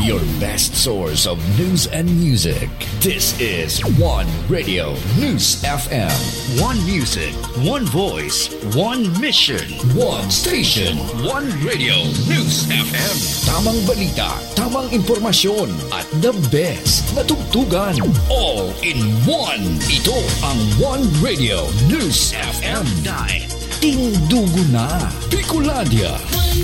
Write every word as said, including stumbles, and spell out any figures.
your best source of news and music. This is One Radio News F M. One music, one voice, one mission, one station, one Radio News F M. Tamang balita, tamang impormasyon, at the best na tugtugan. All in one. Ito ang One Radio News F M. Dahil tindugo na Bicolandia.